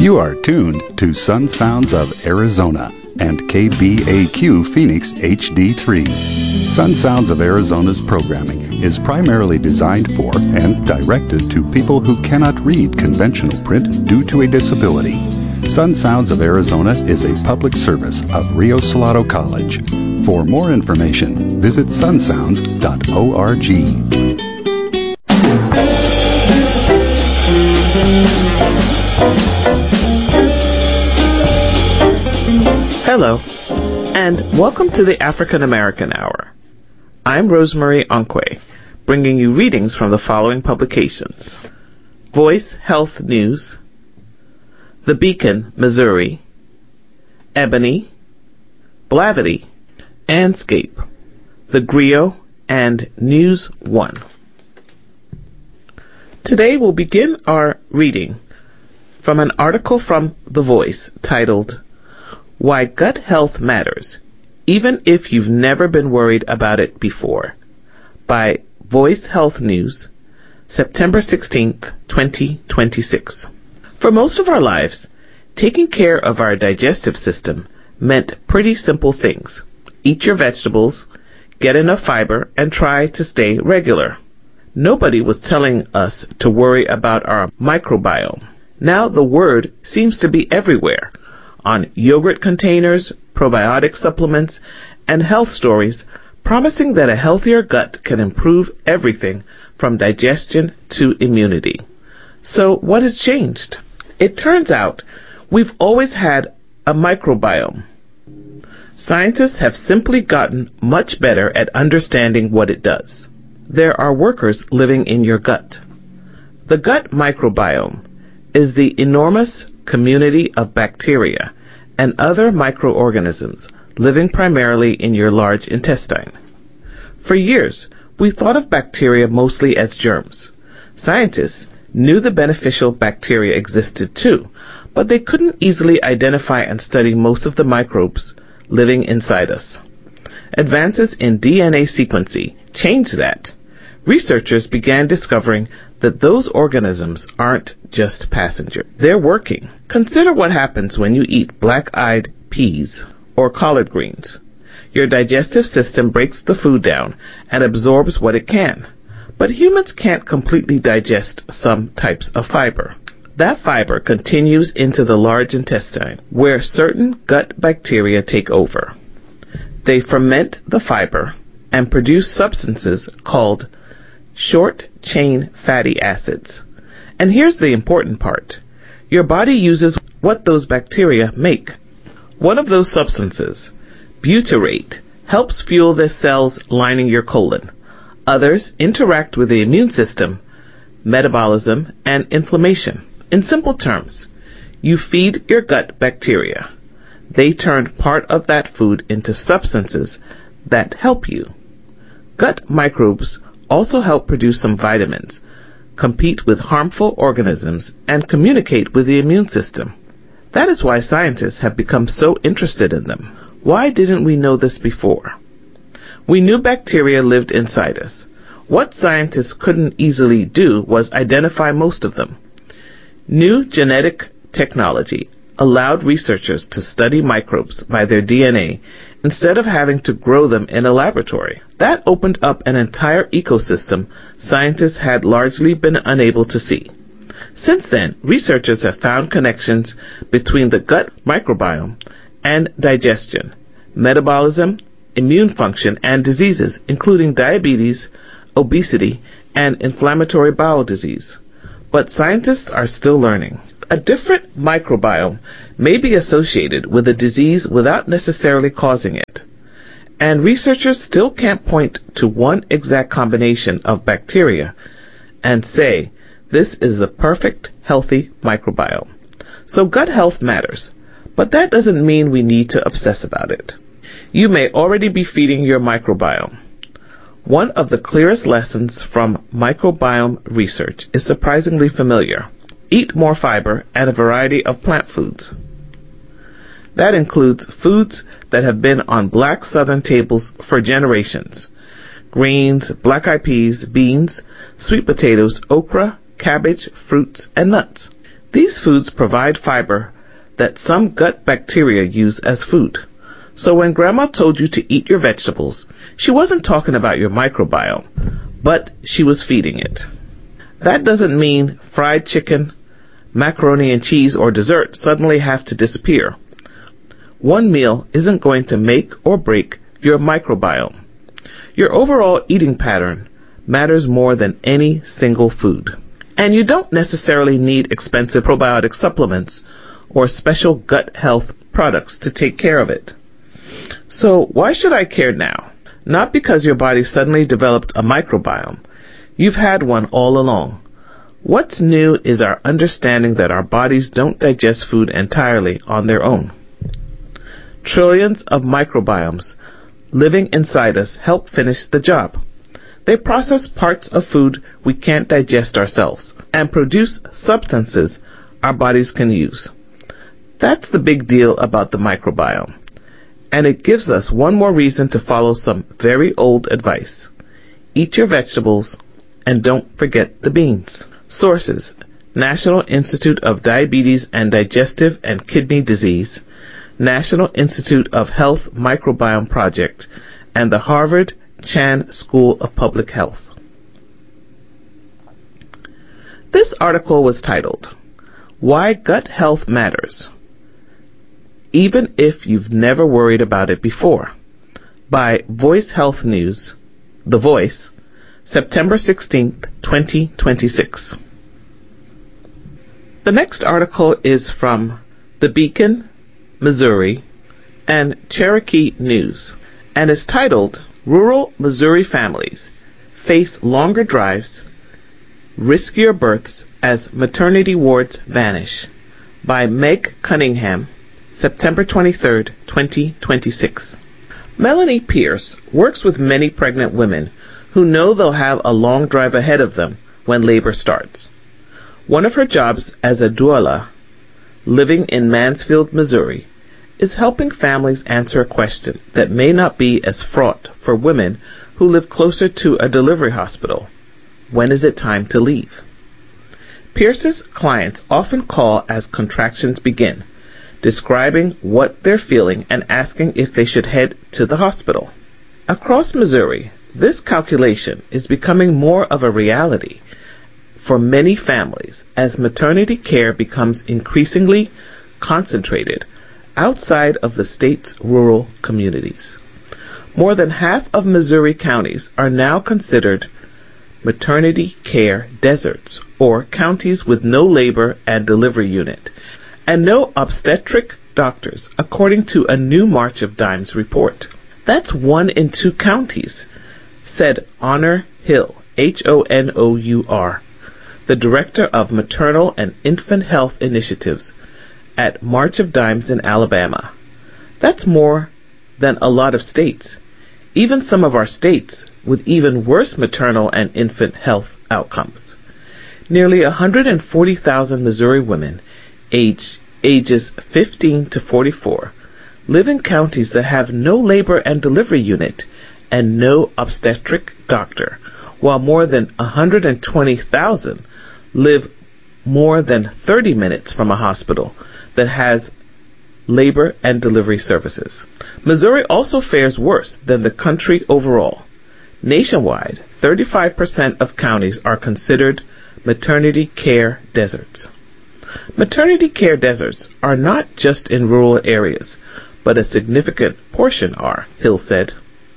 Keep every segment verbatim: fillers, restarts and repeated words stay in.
You are tuned to Sun Sounds of Arizona and K B A Q Phoenix H D three. Sun Sounds of Arizona's programming is primarily designed for and directed to people who cannot read conventional print due to a disability. Sun Sounds of Arizona is a public service of Rio Salado College. For more information, visit sun sounds dot org. Hello, and welcome to the African American Hour. I'm Rosemary Onkwe, bringing you readings from the following publications: Voice Health News, The Beacon, Missouri, Ebony, Blavity, Anscape, The Griot, and News One. Today we'll begin our reading from an article from The Voice titled, Why Gut Health Matters, Even If You've Never Been Worried About It Before, by Voice Health News, September sixteenth, twenty twenty-six. For most of our lives, taking care of our digestive system meant pretty simple things. Eat your vegetables, get enough fiber, and try to stay regular. Nobody was telling us to worry about our microbiome. Now the word seems to be everywhere, on yogurt containers, probiotic supplements, and health stories promising that a healthier gut can improve everything from digestion to immunity. So what has changed? It turns out we've always had a microbiome. Scientists have simply gotten much better at understanding what it does. There are workers living in your gut. The gut microbiome is the enormous community of bacteria and other microorganisms living primarily in your large intestine. For years, we thought of bacteria mostly as germs. Scientists knew the beneficial bacteria existed too, but they couldn't easily identify and study most of the microbes living inside us. Advances in D N A sequencing changed that. Researchers began discovering that those organisms aren't just passengers. They're working. Consider what happens when you eat black-eyed peas or collard greens. Your digestive system breaks the food down and absorbs what it can. But humans can't completely digest some types of fiber. That fiber continues into the large intestine, where certain gut bacteria take over. They ferment the fiber and produce substances called short-chain fatty acids. And here's the important part. Your body uses what those bacteria make. One of those substances, butyrate, helps fuel the cells lining your colon. Others interact with the immune system, metabolism, and inflammation. In simple terms, you feed your gut bacteria. They turn part of that food into substances that help you. Gut microbes also help produce some vitamins, compete with harmful organisms, and communicate with the immune system. That is why scientists have become so interested in them. Why didn't we know this before? We knew bacteria lived inside us. What scientists couldn't easily do was identify most of them. New genetic technology allowed researchers to study microbes by their D N A instead of having to grow them in a laboratory. That opened up an entire ecosystem scientists had largely been unable to see. Since then, researchers have found connections between the gut microbiome and digestion, metabolism, immune function, and diseases, including diabetes, obesity, and inflammatory bowel disease. But scientists are still learning. A different microbiome may be associated with a disease without necessarily causing it. And researchers still can't point to one exact combination of bacteria and say, this is the perfect, healthy microbiome. So gut health matters, but that doesn't mean we need to obsess about it. You may already be feeding your microbiome. One of the clearest lessons from microbiome research is surprisingly familiar. Eat more fiber and a variety of plant foods. That includes foods that have been on black Southern tables for generations. Greens, black-eyed peas, beans, sweet potatoes, okra, cabbage, fruits, and nuts. These foods provide fiber that some gut bacteria use as food. So when Grandma told you to eat your vegetables, she wasn't talking about your microbiome, but she was feeding it. That doesn't mean fried chicken, macaroni and cheese, or dessert suddenly have to disappear. One meal isn't going to make or break your microbiome. Your overall eating pattern matters more than any single food. And you don't necessarily need expensive probiotic supplements or special gut health products to take care of it. So why should I care now? Not because your body suddenly developed a microbiome. You've had one all along. What's new is our understanding that our bodies don't digest food entirely on their own. Trillions of microbiomes living inside us help finish the job. They process parts of food we can't digest ourselves and produce substances our bodies can use. That's the big deal about the microbiome. And it gives us one more reason to follow some very old advice. Eat your vegetables and don't forget the beans. Sources: National Institute of Diabetes and Digestive and Kidney Disease, National Institute of Health Microbiome Project, and the Harvard Chan School of Public Health. This article was titled, Why Gut Health Matters, Even If You've Never Worried About It Before, by Voice Health News, The Voice, September sixteenth, twenty twenty-six. The next article is from The Beacon, Missouri, and Cherokee News, and is titled, Rural Missouri Families Face Longer Drives, Riskier Births as Maternity Wards Vanish, by Meg Cunningham, September twenty-third, twenty twenty-six. Melanie Pierce works with many pregnant women who know they'll have a long drive ahead of them when labor starts. One of her jobs as a doula, living in Mansfield, Missouri, is helping families answer a question that may not be as fraught for women who live closer to a delivery hospital. When is it time to leave? Pierce's clients often call as contractions begin, describing what they're feeling and asking if they should head to the hospital. Across Missouri, this calculation is becoming more of a reality for many families as maternity care becomes increasingly concentrated outside of the state's rural communities. More than half of Missouri counties are now considered maternity care deserts, or counties with no labor and delivery unit, and no obstetric doctors, according to a new March of Dimes report. That's one in two counties, said Honor Hill, H O N O U R, the director of Maternal and Infant Health Initiatives at March of Dimes in Alabama. That's more than a lot of states, even some of our states with even worse maternal and infant health outcomes. Nearly one hundred forty thousand Missouri women age, ages fifteen to forty-four live in counties that have no labor and delivery unit and no obstetric doctor, while more than one hundred twenty thousand live more than thirty minutes from a hospital that has labor and delivery services. Missouri also fares worse than the country overall. Nationwide, thirty-five percent of counties are considered maternity care deserts. Maternity care deserts are not just in rural areas, but a significant portion are, Hill said.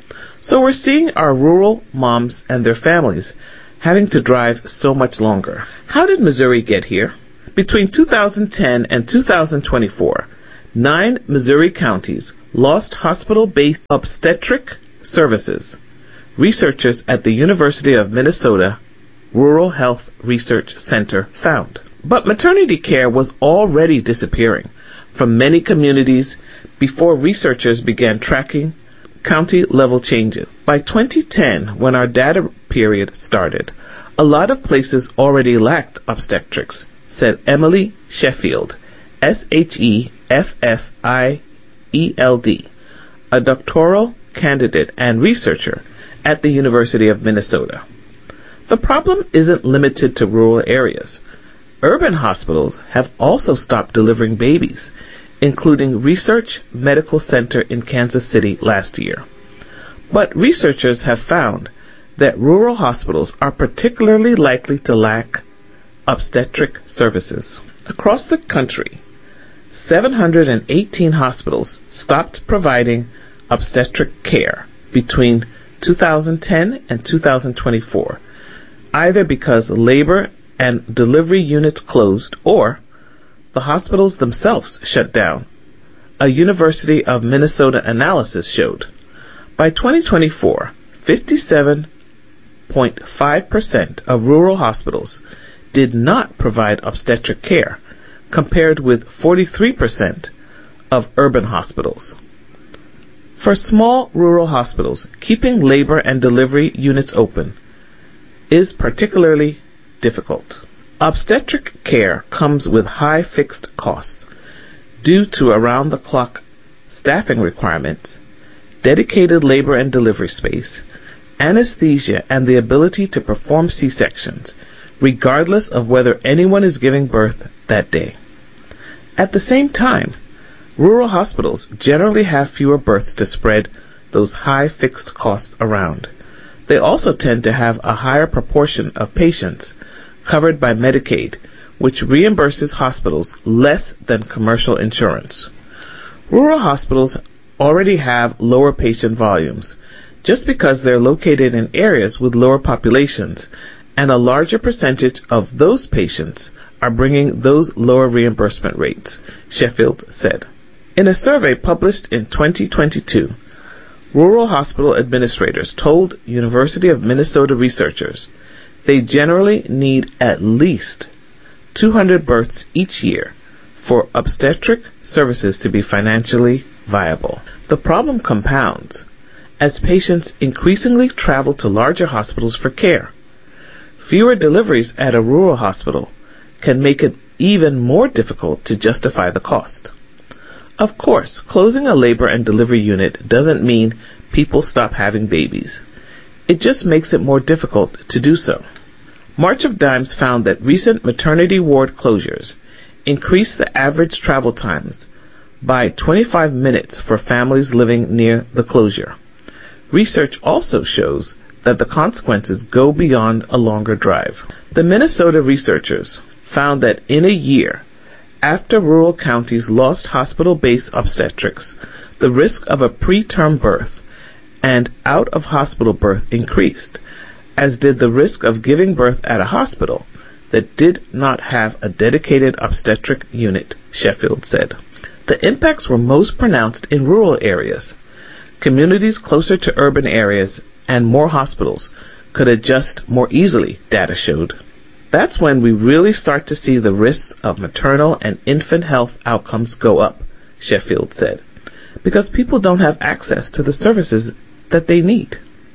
So we're seeing our rural moms and their families having to drive so much longer. How did Missouri get here? Between two thousand ten and two thousand twenty-four, nine Missouri counties lost hospital-based obstetric services, researchers at the University of Minnesota Rural Health Research Center found. But maternity care was already disappearing from many communities before researchers began tracking county-level changes. By twenty ten, when our data period started, a lot of places already lacked obstetrics, said Emily Sheffield, S H E F F I E L D, a doctoral candidate and researcher at the University of Minnesota. The problem isn't limited to rural areas. Urban hospitals have also stopped delivering babies, including Research Medical Center in Kansas City last year. But researchers have found that rural hospitals are particularly likely to lack obstetric services. Across the country, seven hundred eighteen hospitals stopped providing obstetric care between two thousand ten and two thousand twenty-four, either because labor and delivery units closed or the hospitals themselves shut down. A University of Minnesota analysis showed by twenty twenty-four, fifty-seven point five percent of rural hospitals did not provide obstetric care, compared with forty-three percent of urban hospitals. For small rural hospitals, keeping labor and delivery units open is particularly difficult. Obstetric care comes with high fixed costs due to around-the-clock staffing requirements, dedicated labor and delivery space, anesthesia, and the ability to perform C-sections, regardless of whether anyone is giving birth that day. At the same time, rural hospitals generally have fewer births to spread those high fixed costs around. They also tend to have a higher proportion of patients covered by Medicaid, which reimburses hospitals less than commercial insurance. Rural hospitals already have lower patient volumes just because they're located in areas with lower populations, and a larger percentage of those patients are bringing those lower reimbursement rates, Sheffield said. In a survey published in twenty twenty-two, rural hospital administrators told University of Minnesota researchers they generally need at least two hundred births each year for obstetric services to be financially viable. The problem compounds as patients increasingly travel to larger hospitals for care. Fewer deliveries at a rural hospital can make it even more difficult to justify the cost. Of course, closing a labor and delivery unit doesn't mean people stop having babies. It just makes it more difficult to do so. March of Dimes found that recent maternity ward closures increased the average travel times by twenty-five minutes for families living near the closure. Research also shows that the consequences go beyond a longer drive. The Minnesota researchers found that in a year after rural counties lost hospital-based obstetrics, the risk of a preterm birth and out-of-hospital birth increased, as did the risk of giving birth at a hospital that did not have a dedicated obstetric unit, Sheffield said. The impacts were most pronounced in rural areas. Communities closer to urban areas and more hospitals could adjust more easily, data showed. That's when we really start to see the risks of maternal and infant health outcomes go up, Sheffield said, because people don't have access to the services that they need.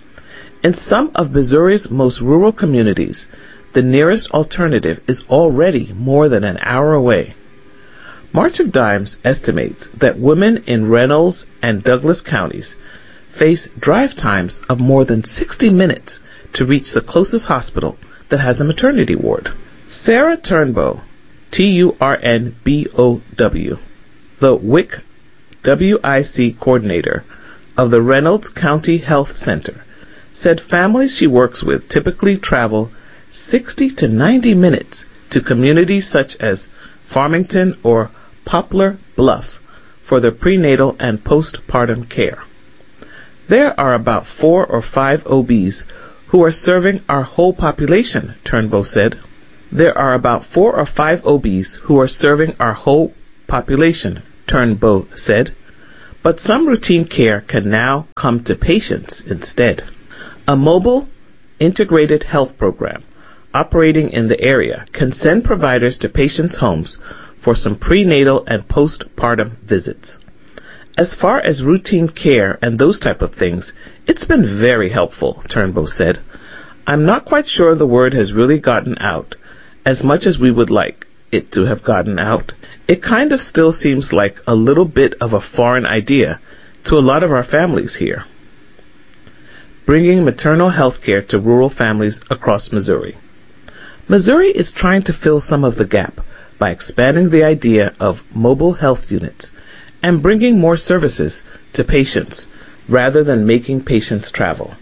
In some of Missouri's most rural communities, the nearest alternative is already more than an hour away. March of Dimes estimates that women in Reynolds and Douglas counties face drive times of more than sixty minutes to reach the closest hospital that has a maternity ward. Sarah Turnbow, T U R N B O W, the W I C W I C coordinator of the Reynolds County Health Center, said families she works with typically travel sixty to ninety minutes to communities such as Farmington or Poplar Bluff for their prenatal and postpartum care. There are about four or five O Bs who are serving our whole population, Turnbow said. There are about four or five O Bs who are serving our whole population, Turnbow said. But some routine care can now come to patients instead. A mobile, integrated health program operating in the area can send providers to patients' homes for some prenatal and postpartum visits. As far as routine care and those type of things, it's been very helpful, Turnbow said. I'm not quite sure the word has really gotten out as much as we would like it to have gotten out. It kind of still seems like a little bit of a foreign idea to a lot of our families here. Bringing maternal health care to rural families across Missouri. Missouri is trying to fill some of the gap by expanding the idea of mobile health units and bringing more services to patients rather than making patients travel.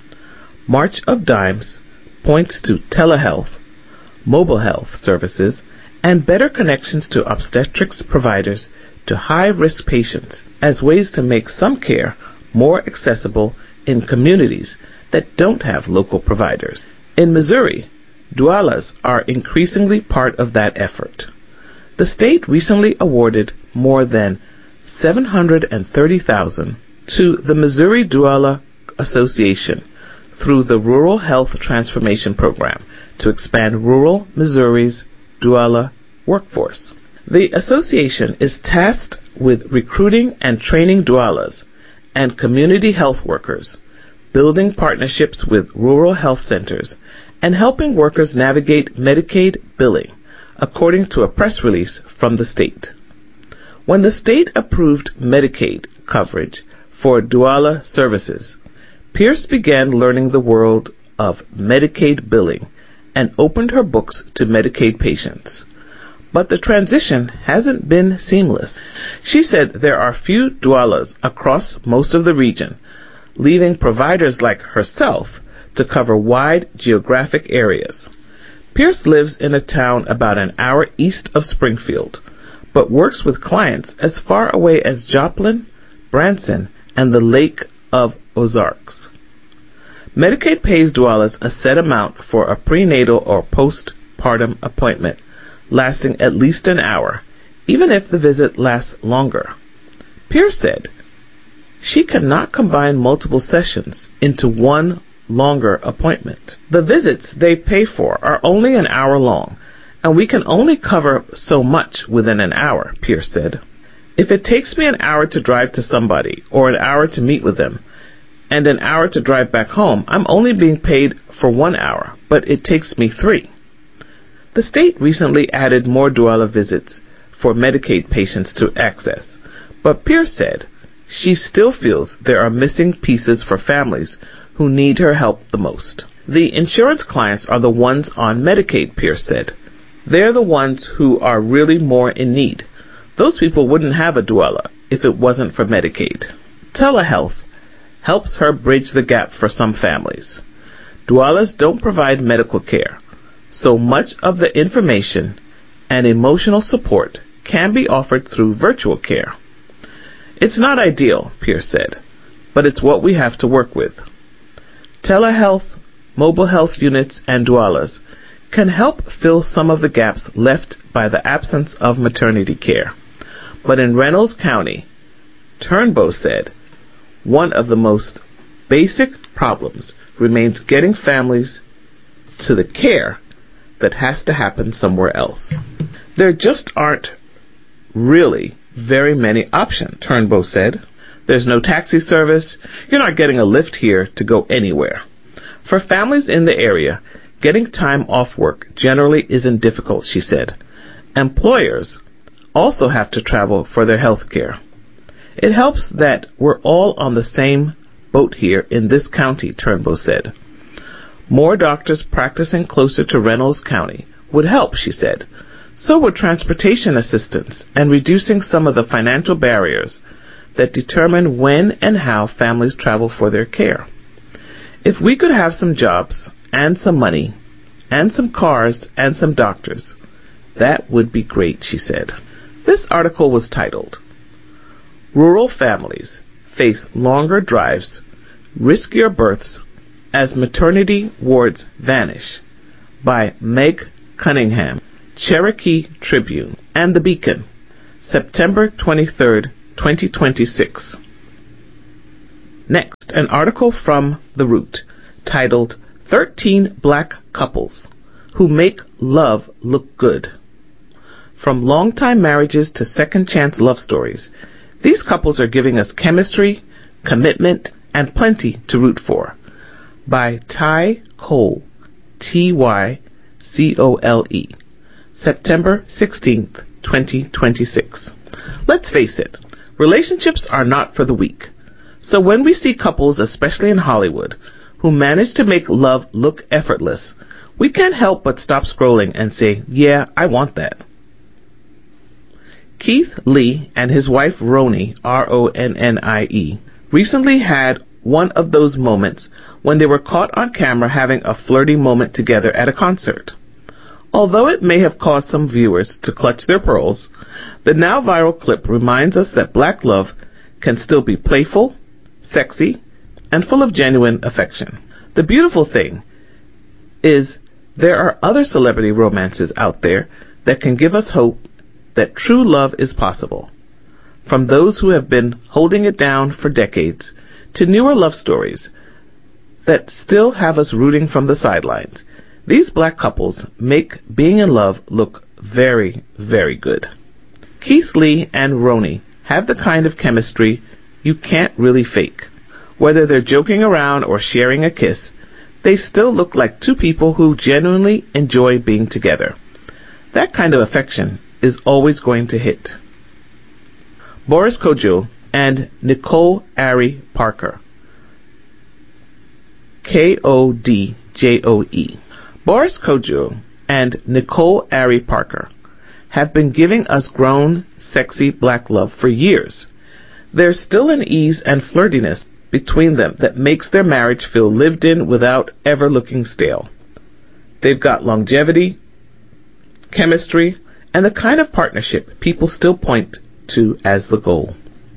March of Dimes points to telehealth, mobile health services, and better connections to obstetrics providers to high-risk patients as ways to make some care more accessible in communities that don't have local providers. In Missouri, doulas are increasingly part of that effort. The state recently awarded more than seven hundred thirty thousand dollars to the Missouri Doula Association through the Rural Health Transformation Program to expand rural Missouri's doula workforce. The association is tasked with recruiting and training doulas and community health workers, building partnerships with rural health centers, and helping workers navigate Medicaid billing, according to a press release from the state. When the state approved Medicaid coverage for doula services, Pierce began learning the world of Medicaid billing and opened her books to Medicaid patients. But the transition hasn't been seamless. She said there are few doulas across most of the region, leaving providers like herself to cover wide geographic areas. Pierce lives in a town about an hour east of Springfield, but works with clients as far away as Joplin, Branson, and the Lake of Ozarks. Medicaid pays doulas a set amount for a prenatal or postpartum appointment, lasting at least an hour, even if the visit lasts longer. Pierce said she cannot combine multiple sessions into one longer appointment. The visits they pay for are only an hour long, and we can only cover so much within an hour, Pierce said. If it takes me an hour to drive to somebody, or an hour to meet with them, and an hour to drive back home, I'm only being paid for one hour, but it takes me three. The state recently added more doula visits for Medicaid patients to access, but Pierce said she still feels there are missing pieces for families who need her help the most. The insurance clients are the ones on Medicaid, Pierce said. They're the ones who are really more in need. Those people wouldn't have a doula if it wasn't for Medicaid. Telehealth helps her bridge the gap for some families. Doulas don't provide medical care, so much of the information and emotional support can be offered through virtual care. It's not ideal, Pierce said, but it's what we have to work with. Telehealth, mobile health units, and doulas can help fill some of the gaps left by the absence of maternity care. But in Reynolds County, Turnbow said, one of the most basic problems remains getting families to the care that has to happen somewhere else. There just aren't really very many options, Turnbow said. There's no taxi service. You're not getting a lift here to go anywhere. For families in the area, getting time off work generally isn't difficult, she said. Employers also have to travel for their health care. It helps that we're all on the same boat here in this county, Turnbow said. More doctors practicing closer to Reynolds County would help, she said. So would transportation assistance and reducing some of the financial barriers that determine when and how families travel for their care. If we could have some jobs and some money and some cars and some doctors, that would be great, she said. This article was titled, Rural Families Face Longer Drives, Riskier Births as Maternity Wards Vanish, by Meg Cunningham, Cherokee Tribune, and The Beacon, September twenty-third, twenty twenty-six. Next, an article from The Root titled thirteen Black Couples Who Make Love Look Good. From long-time marriages to second-chance love stories, these couples are giving us chemistry, commitment, and plenty to root for. By Ty Cole, T Y C O L E, September sixteenth, twenty twenty-six. Let's face it, relationships are not for the weak. So when we see couples, especially in Hollywood, who manage to make love look effortless, we can't help but stop scrolling and say, yeah, I want that. Keith Lee and his wife Roni, R O N N I E, recently had one of those moments when they were caught on camera having a flirty moment together at a concert. Although it may have caused some viewers to clutch their pearls, the now viral clip reminds us that black love can still be playful, sexy, and full of genuine affection. The beautiful thing is there are other celebrity romances out there that can give us hope that true love is possible. From those who have been holding it down for decades to newer love stories that still have us rooting from the sidelines, these black couples make being in love look very, very good. Keith Lee and Roni have the kind of chemistry you can't really fake. Whether they're joking around or sharing a kiss, they still look like two people who genuinely enjoy being together. That kind of affection is always going to hit. Boris Kodjoe and Nicole Ari Parker, K O D J O E. Boris Kodjoe and Nicole Ari Parker have been giving us grown, sexy black love for years. There's still an ease and flirtiness between them that makes their marriage feel lived in without ever looking stale. They've got longevity, chemistry, and the kind of partnership people still point to as the goal.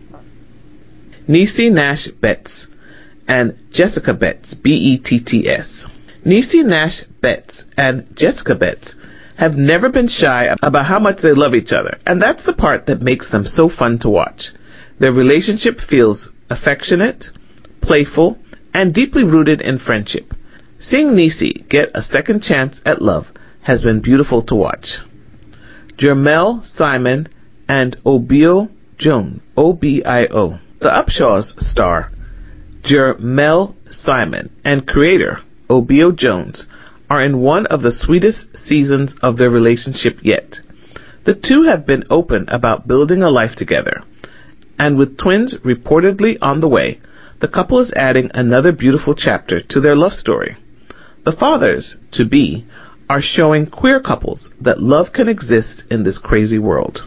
Niecy Nash Betts and Jessica Betts, B E T T S. Niecy Nash Betts and Jessica Betts have never been shy about how much they love each other, and that's the part that makes them so fun to watch. Their relationship feels affectionate, playful, and deeply rooted in friendship. Seeing Niecy get a second chance at love has been beautiful to watch. Jermel Simon and Obio Jones, O B I O. The Upshaws star, Jermel Simon, and creator, Obio Jones, are in one of the sweetest seasons of their relationship yet. The two have been open about building a life together, and with twins reportedly on the way, the couple is adding another beautiful chapter to their love story. The fathers-to-be are showing queer couples that love can exist in this crazy world.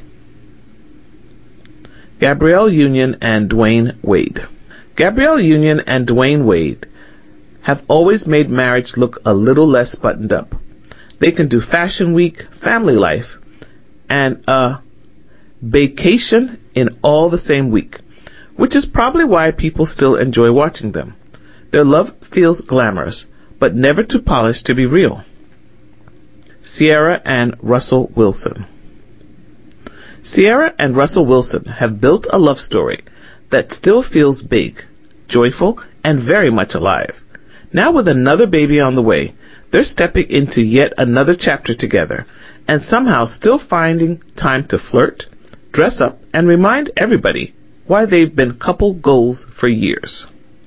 Gabrielle Union and Dwayne Wade. Gabrielle Union and Dwayne Wade have always made marriage look a little less buttoned up. They can do Fashion Week, family life, and a vacation in all the same week, which is probably why people still enjoy watching them. Their love feels glamorous, but never too polished to be real. Sierra and Russell Wilson. Sierra and Russell Wilson have built a love story that still feels big, joyful, and very much alive. Now with another baby on the way, they're stepping into yet another chapter together, and somehow still finding time to flirt, dress up, and remind everybody why they've been couple goals for years.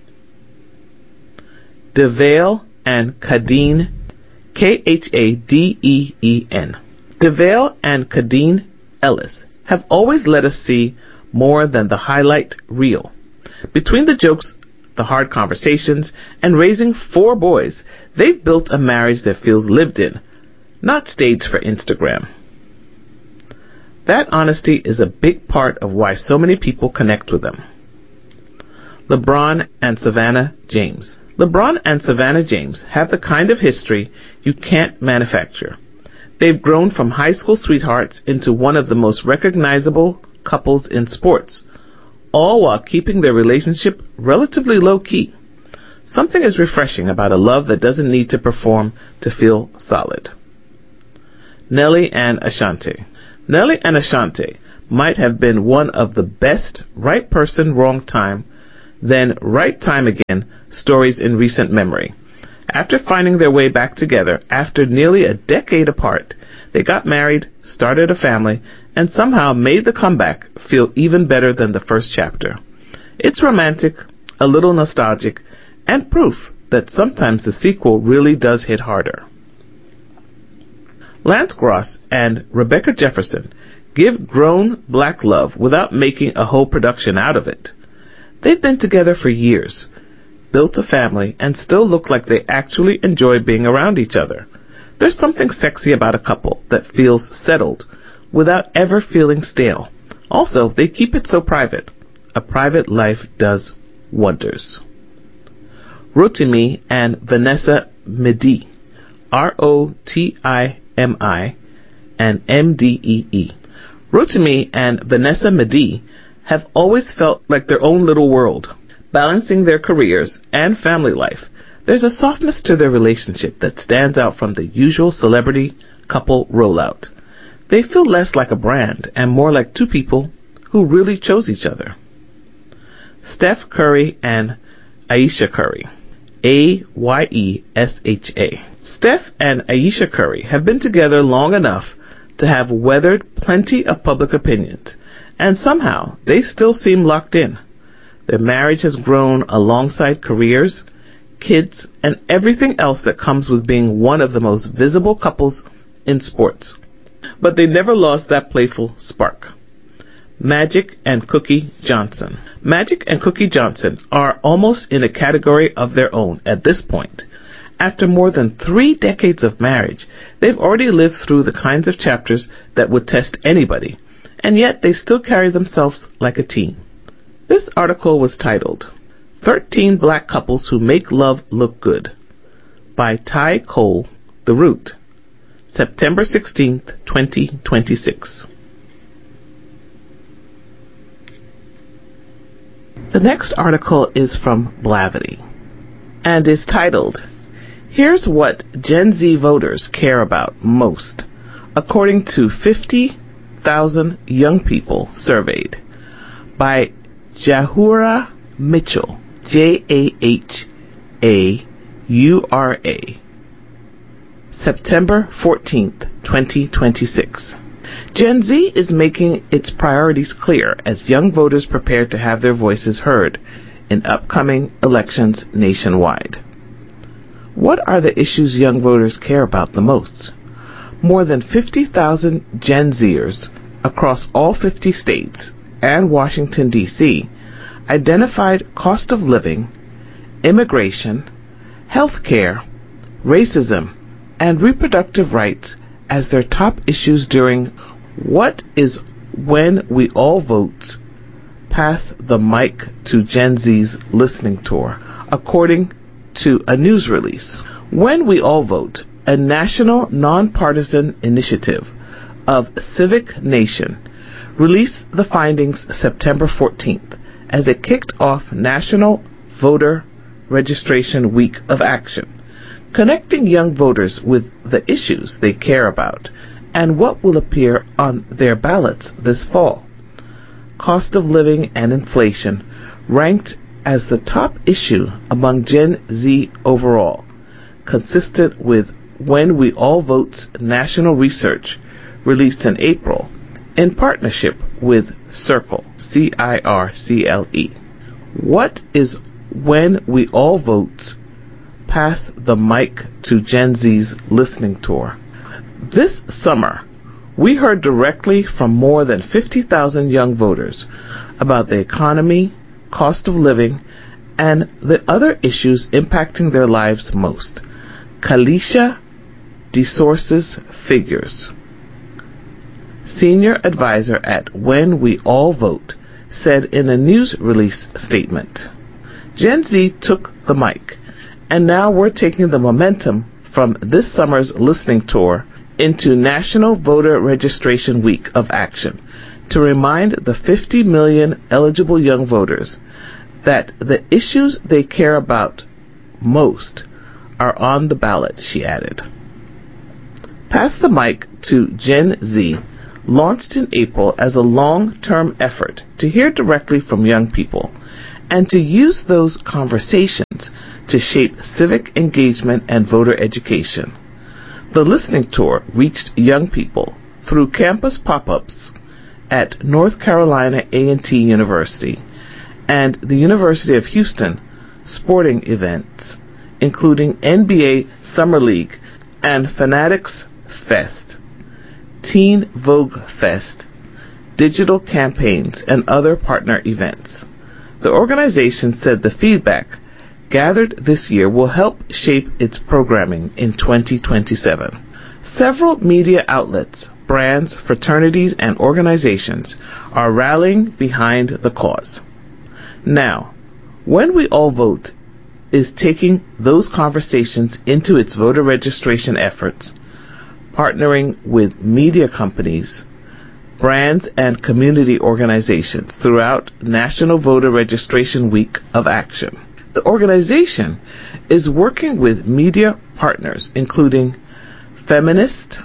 DeVale and Kadeen, K H A D E E N. DeVale and Kadeen Ellis have always let us see more than the highlight reel. Between the jokes, the hard conversations, and raising four boys, they've built a marriage that feels lived in, not staged for Instagram. That honesty is a big part of why so many people connect with them. LeBron and Savannah James. LeBron and Savannah James have the kind of history you can't manufacture. They've grown from high school sweethearts into one of the most recognizable couples in sports, all while keeping their relationship relatively low-key. Something is refreshing about a love that doesn't need to perform to feel solid. Nelly and Ashanti. Nelly and Ashanti might have been one of the best right person, wrong time, then right time again stories in recent memory. After finding their way back together after nearly a decade apart, they got married, started a family, and somehow made the comeback feel even better than the first chapter. It's romantic, a little nostalgic, and proof that sometimes the sequel really does hit harder. Lance Gross and Rebecca Jefferson give grown black love without making a whole production out of it. They've been together for years, built a family, and still look like they actually enjoy being around each other. There's something sexy about a couple that feels settled without ever feeling stale. Also, they keep it so private. A private life does wonders. Rotimi and Vanessa Medee, R O T I M I and M D E E. Rotimi and Vanessa Medee have always felt like their own little world, balancing their careers and family life. There's a softness to their relationship that stands out from the usual celebrity couple rollout. They feel less like a brand and more like two people who really chose each other. Steph Curry and Ayesha Curry, A Y E S H A. Steph and Ayesha Curry have been together long enough to have weathered plenty of public opinions, and somehow they still seem locked in. Their marriage has grown alongside careers, kids, and everything else that comes with being one of the most visible couples in sports. But they never lost that playful spark. Magic and Cookie Johnson. Magic and Cookie Johnson are almost in a category of their own at this point. After more than three decades of marriage, they've already lived through the kinds of chapters that would test anybody, and yet they still carry themselves like a team. This article was titled, thirteen Black Couples Who Make Love Look Good, by Ty Cole, The Root, September sixteenth, twenty twenty-six. The next article is from Blavity and is titled, Here's What Gen Z Voters Care About Most, according to fifty thousand young people surveyed, by Jahura Mitchell, J A H A U R A, September fourteenth, twenty twenty-six. Gen Z is making its priorities clear as young voters prepare to have their voices heard in upcoming elections nationwide. What are the issues young voters care about the most? More than fifty thousand Gen Zers across all fifty states and Washington, D C identified cost of living, immigration, health care, racism, and reproductive rights as their top issues during What is When We All Vote Pass the Mic to Gen Z's listening tour, according to a news release. When We All Vote, a national nonpartisan initiative of Civic Nation, released the findings September fourteenth as it kicked off National Voter Registration Week of Action, connecting young voters with the issues they care about and what will appear on their ballots this fall. Cost of living and inflation ranked as the top issue among Gen Z overall, consistent with When We All Vote's national research released in April in partnership with Circle, C I R C L E. What is When We All Vote Pass the Mic to Gen Z's listening tour? This summer, we heard directly from more than fifty thousand young voters about the economy, cost of living, and the other issues impacting their lives most. Kalisha DeSources Figures, senior advisor at When We All Vote, said in a news release statement, Gen Z took the mic, and now we're taking the momentum from this summer's listening tour into National Voter Registration Week of Action to remind the fifty million eligible young voters that the issues they care about most are on the ballot, she added. Pass the Mic to Gen Z launched in April as a long-term effort to hear directly from young people and to use those conversations to shape civic engagement and voter education. The listening tour reached young people through campus pop-ups at North Carolina A and T University and the University of Houston sporting events, including N B A Summer League and Fanatics Fest, Teen Vogue Fest, digital campaigns, and other partner events. The organization said the feedback gathered this year will help shape its programming in twenty twenty-seven. Several media outlets, brands, fraternities, and organizations are rallying behind the cause. Now, When We All Vote is taking those conversations into its voter registration efforts, partnering with media companies, brands, and community organizations throughout National Voter Registration Week of Action. The organization is working with media partners including Feminist,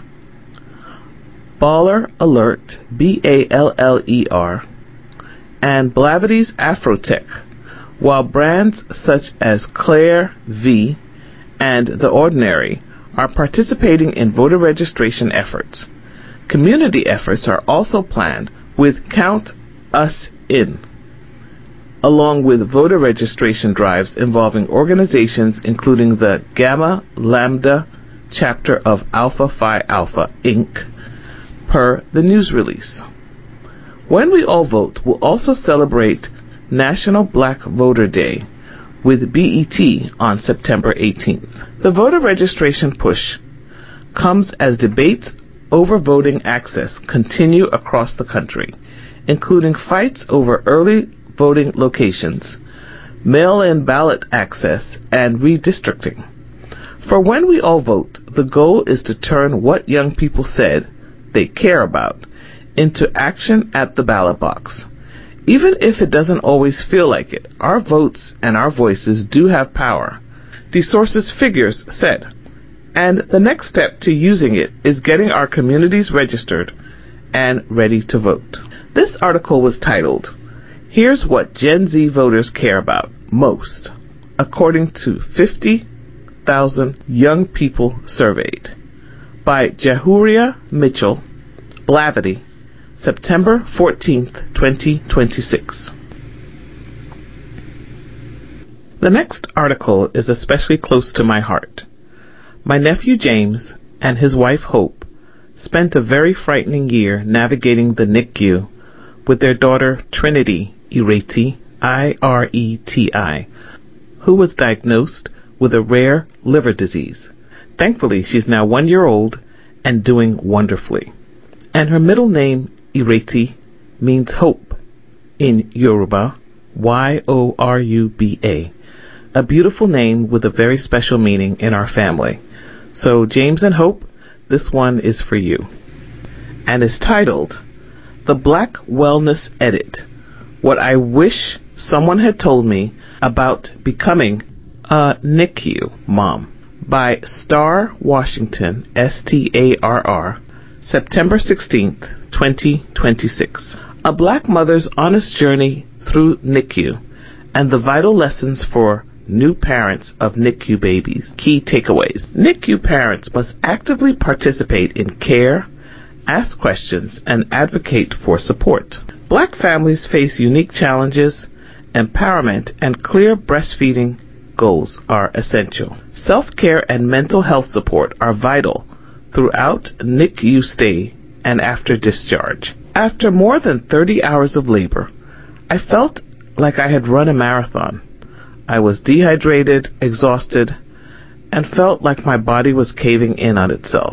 Baller Alert, B A L L E R, and Blavity's Afrotech, while brands such as Claire V and The Ordinary are participating in voter registration efforts. Community efforts are also planned with Count Us In, along with voter registration drives involving organizations including the Gamma Lambda chapter of Alpha Phi Alpha, Incorporated, per the news release. When We All Vote will also celebrate National Black Voter Day with B E T on September eighteenth. The voter registration push comes as debates over voting access continue across the country, including fights over early voting locations, mail-in ballot access, and redistricting. For When We All Vote, the goal is to turn what young people said they care about into action at the ballot box. Even if it doesn't always feel like it, our votes and our voices do have power, the source's figures said. And the next step to using it is getting our communities registered and ready to vote. This article was titled, Here's What Gen Z Voters Care About Most, according to fifty thousand young people surveyed, by Jahuria Mitchell, Blavity, September fourteenth, twenty twenty-six. The next article is especially close to my heart. My nephew James and his wife Hope spent a very frightening year navigating the N I C U with their daughter Trinity Ireti, I R E T I, who was diagnosed with a rare liver disease. Thankfully, she's now one year old and doing wonderfully. And her middle name, Ireti, means hope in Yoruba, Y O R U B A, a beautiful name with a very special meaning in our family. So, James and Hope, this one is for you, and is titled, The Black Wellness Edit, What I Wish Someone Had Told Me About Becoming a N I C U Mom, by Star Washington, S T A R R, September sixteenth, twenty twenty-six. A black mother's honest journey through N I C U and the vital lessons for new parents of N I C U babies. Key takeaways. N I C U parents must actively participate in care, ask questions, and advocate for support. Black families face unique challenges. Empowerment and clear breastfeeding goals are essential. Self-care and mental health support are vital throughout N I C U stay and after discharge. After more than thirty hours of labor, I felt like I had run a marathon. I was dehydrated, exhausted, and felt like my body was caving in on itself.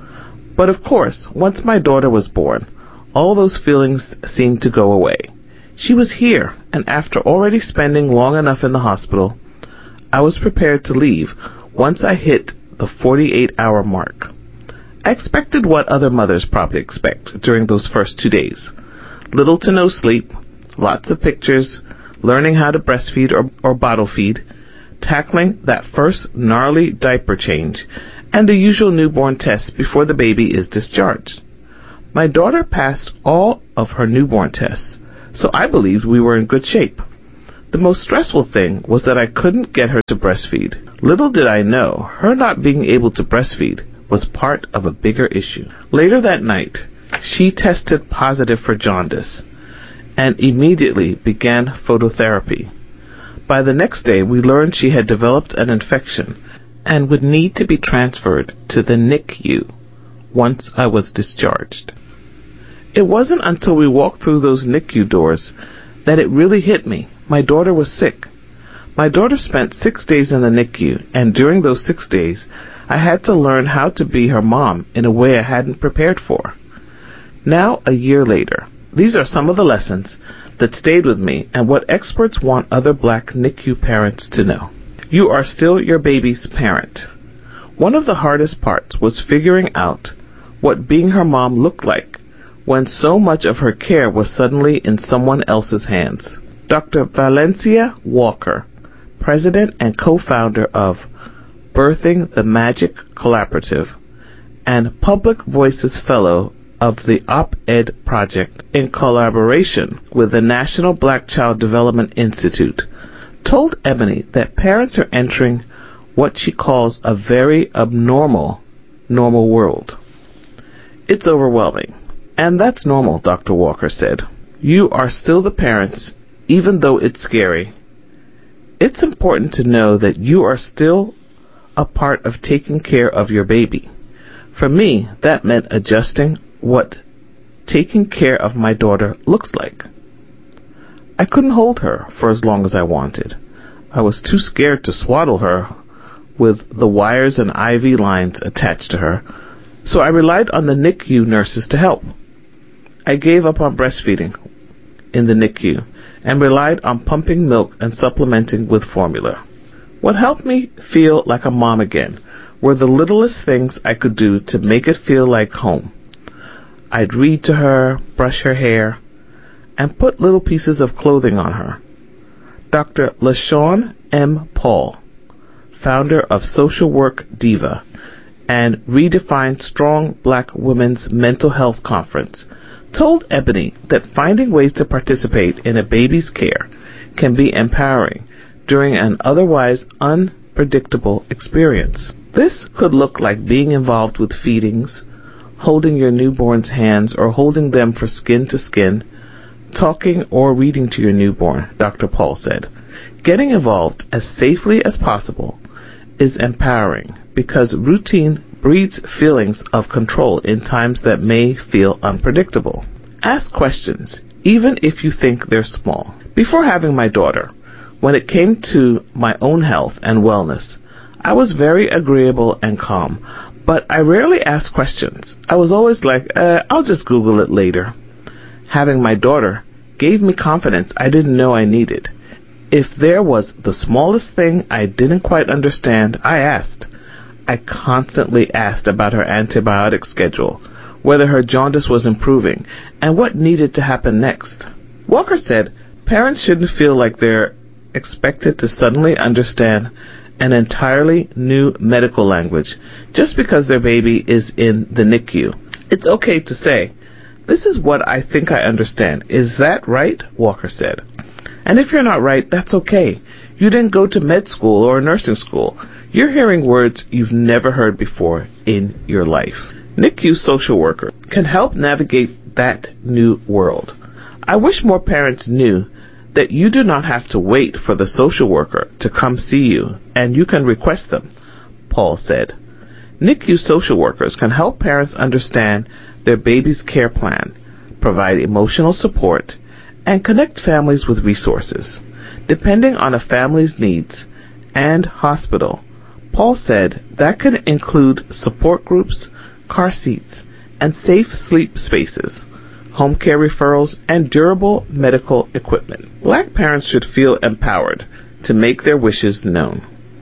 But of course, once my daughter was born, all those feelings seemed to go away. She was here, and after already spending long enough in the hospital, I was prepared to leave once I hit the forty-eight hour mark. I expected what other mothers probably expect during those first two days. Little to no sleep, lots of pictures, learning how to breastfeed or, or bottle feed, tackling that first gnarly diaper change, and the usual newborn tests before the baby is discharged. My daughter passed all of her newborn tests, so I believed we were in good shape. The most stressful thing was that I couldn't get her to breastfeed. Little did I know, her not being able to breastfeed was part of a bigger issue. Later that night, she tested positive for jaundice and immediately began phototherapy. By the next day, we learned she had developed an infection and would need to be transferred to the N I C U once I was discharged. It wasn't until we walked through those N I C U doors that it really hit me. My daughter was sick. My daughter spent six days in the N I C U, and during those six days, I had to learn how to be her mom in a way I hadn't prepared for. Now, a year later, these are some of the lessons that stayed with me and what experts want other black N I C U parents to know. You are still your baby's parent. One of the hardest parts was figuring out what being her mom looked like when so much of her care was suddenly in someone else's hands. Doctor Valencia Walker, president and co-founder of Birthing the Magic Collaborative and Public Voices Fellow of the Op-Ed Project in collaboration with the National Black Child Development Institute, told Ebony that parents are entering what she calls a very abnormal, normal world. It's overwhelming, and that's normal, Doctor Walker said. You are still the parents, even though it's scary. It's important to know that you are still a part of taking care of your baby. For me, that meant adjusting what taking care of my daughter looks like. I couldn't hold her for as long as I wanted. I was too scared to swaddle her with the wires and I V lines attached to her, so I relied on the N I C U nurses to help. I gave up on breastfeeding in the N I C U and relied on pumping milk and supplementing with formula. What helped me feel like a mom again were the littlest things I could do to make it feel like home. I'd read to her, brush her hair, and put little pieces of clothing on her. Doctor LaShawn M. Paul, founder of Social Work Diva and Redefined Strong Black Women's Mental Health Conference, told Ebony that finding ways to participate in a baby's care can be empowering during an otherwise unpredictable experience. This could look like being involved with feedings, holding your newborn's hands or holding them for skin to skin, talking or reading to your newborn, Doctor Paul said. Getting involved as safely as possible is empowering because routine breeds feelings of control in times that may feel unpredictable. Ask questions, even if you think they're small. Before having my daughter, when it came to my own health and wellness, I was very agreeable and calm, but I rarely asked questions. I was always like, uh, I'll just Google it later. Having my daughter gave me confidence I didn't know I needed. If there was the smallest thing I didn't quite understand, I asked. I constantly asked about her antibiotic schedule, whether her jaundice was improving, and what needed to happen next. Walker said parents shouldn't feel like they're expected to suddenly understand an entirely new medical language just because their baby is in the N I C U. It's okay to say, "This is what I think I understand. Is that right?" Walker said. And if you're not right, that's okay. You didn't go to med school or nursing school. You're hearing words you've never heard before in your life. N I C U social worker can help navigate that new world. I wish more parents knew that you do not have to wait for the social worker to come see you, and you can request them, Paul said. N I C U social workers can help parents understand their baby's care plan, provide emotional support, and connect families with resources. Depending on a family's needs and hospital, Paul said that could include support groups, car seats, and safe sleep spaces, home care referrals, and durable medical equipment. Black parents should feel empowered to make their wishes known.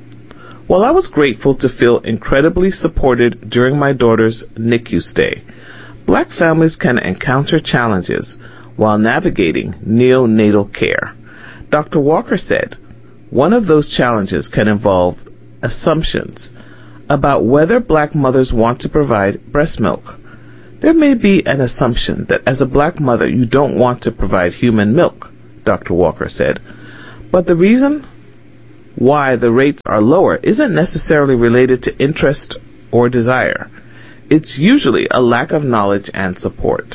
While I was grateful to feel incredibly supported during my daughter's N I C U stay, black families can encounter challenges while navigating neonatal care. Doctor Walker said one of those challenges can involve assumptions about whether black mothers want to provide breast milk. There may be an assumption that as a black mother you don't want to provide human milk, Doctor Walker said, but the reason why the rates are lower isn't necessarily related to interest or desire. It's usually a lack of knowledge and support.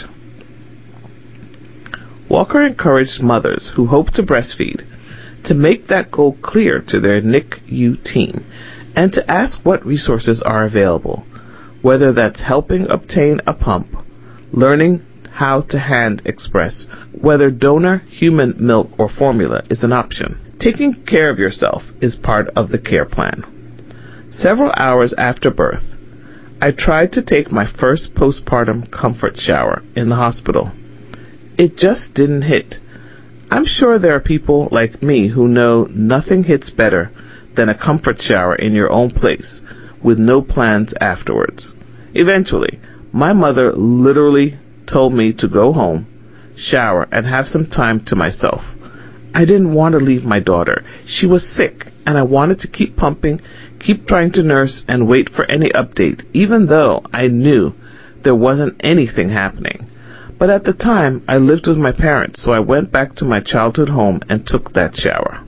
Walker encouraged mothers who hope to breastfeed to make that goal clear to their N I C U team and to ask what resources are available, whether that's helping obtain a pump, learning how to hand express, whether donor human milk or formula is an option. Taking care of yourself is part of the care plan. Several hours after birth, I tried to take my first postpartum comfort shower in the hospital. It just didn't hit. I'm sure there are people like me who know nothing hits better than a comfort shower in your own place with no plans afterwards. Eventually, my mother literally told me to go home, shower, and have some time to myself. I didn't want to leave my daughter. She was sick, and I wanted to keep pumping, keep trying to nurse, and wait for any update, even though I knew there wasn't anything happening. But at the time, I lived with my parents, so I went back to my childhood home and took that shower.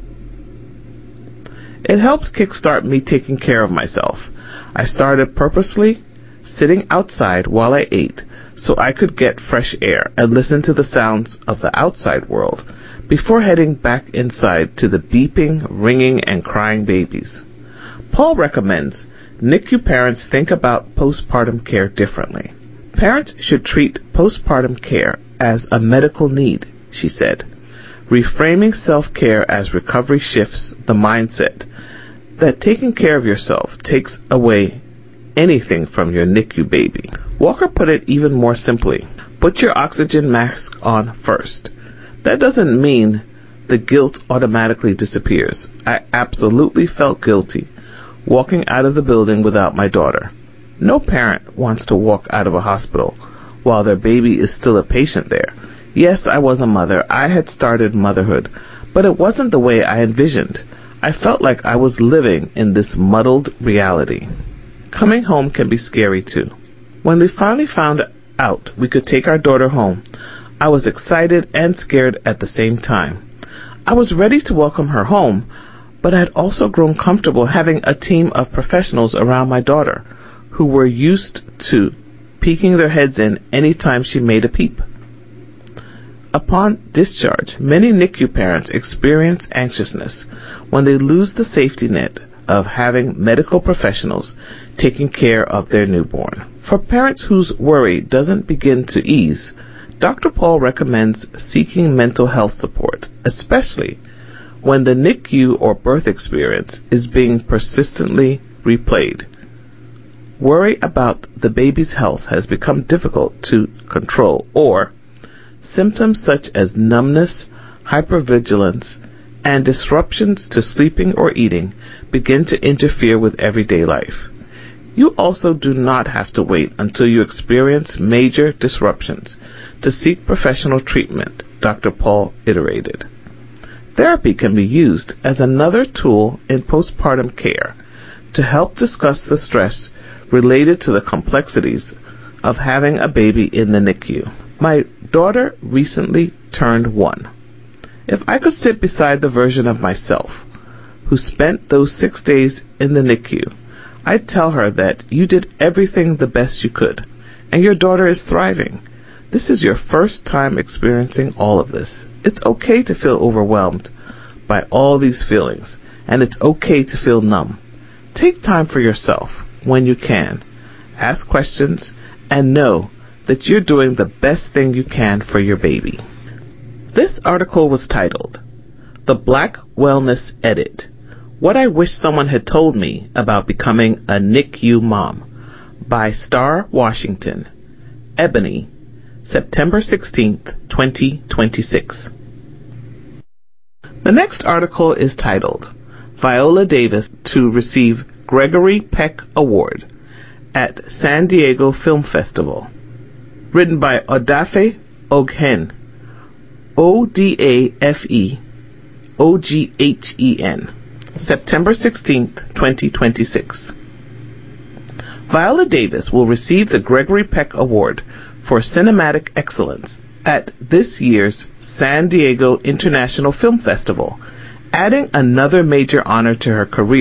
It helped kickstart me taking care of myself. I started purposely sitting outside while I ate so I could get fresh air and listen to the sounds of the outside world before heading back inside to the beeping, ringing, and crying babies. Paul recommends N I C U parents think about postpartum care differently. Parents should treat postpartum care as a medical need, she said. Reframing self-care as recovery shifts the mindset that taking care of yourself takes away anything from your N I C U baby. Walker put it even more simply. Put your oxygen mask on first. That doesn't mean the guilt automatically disappears. I absolutely felt guilty walking out of the building without my daughter. No parent wants to walk out of a hospital while their baby is still a patient there. Yes, I was a mother. I had started motherhood, but it wasn't the way I envisioned. I felt like I was living in this muddled reality. Coming home can be scary too. When we finally found out we could take our daughter home, I was excited and scared at the same time. I was ready to welcome her home, but I had also grown comfortable having a team of professionals around my daughter who were used to peeking their heads in any time she made a peep. Upon discharge, many N I C U parents experience anxiousness when they lose the safety net of having medical professionals taking care of their newborn. For parents whose worry doesn't begin to ease, Doctor Paul recommends seeking mental health support, especially when the N I C U or birth experience is being persistently replayed. Worry about the baby's health has become difficult to control, or symptoms such as numbness, hypervigilance, and disruptions to sleeping or eating begin to interfere with everyday life. You also do not have to wait until you experience major disruptions to seek professional treatment, Doctor Paul iterated. Therapy can be used as another tool in postpartum care to help discuss the stress related to the complexities of having a baby in the N I C U. My daughter recently turned one. If I could sit beside the version of myself who spent those six days in the N I C U, I'd tell her that you did everything the best you could, and your daughter is thriving. This is your first time experiencing all of this. It's okay to feel overwhelmed by all these feelings, and it's okay to feel numb. Take time for yourself when you can. Ask questions and know that you're doing the best thing you can for your baby. This article was titled, The Black Wellness Edit, What I Wish Someone Had Told Me About Becoming a N I C U Mom, by Star Washington, Ebony, September sixteenth, twenty twenty-six. The next article is titled, Viola Davis to receive Gregory Peck Award at San Diego Film Festival, written by Odafe Oghen, O D A F E O G H E N, September sixteenth, twenty twenty-six. Viola Davis will receive the Gregory Peck Award for Cinematic Excellence at this year's San Diego International Film Festival, adding another major honor to her career